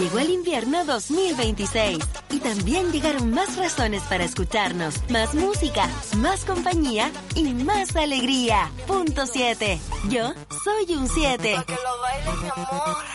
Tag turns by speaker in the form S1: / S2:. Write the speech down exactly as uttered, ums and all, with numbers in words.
S1: llegó el invierno dos mil veintiséis y también llegaron más razones para escucharnos, más música, más compañía y más alegría. Punto siete. Yo soy un siete.
S2: Pa' que lo bailes, mi amor.